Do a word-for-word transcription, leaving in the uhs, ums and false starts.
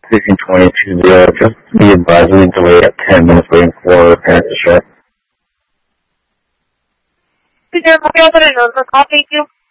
sixteen twenty two zero, just be advised we delay at ten minutes waiting for parents to show. Is there a copy of it? I know the call, thank you.